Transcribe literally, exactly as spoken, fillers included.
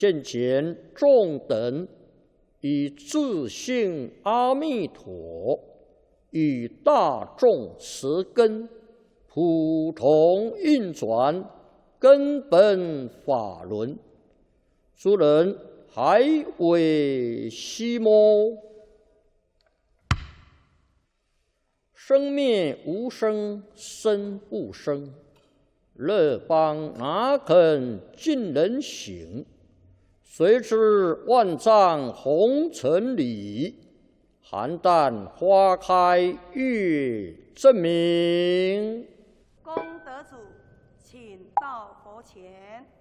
见前众等以自性阿弥陀与大众持根，普通运转根本法轮，诸人还未悉么？生灭无生，生不生，乐邦哪肯尽人行？谁知万丈红尘里，邯郸花开月正明。 功德主，请到佛前。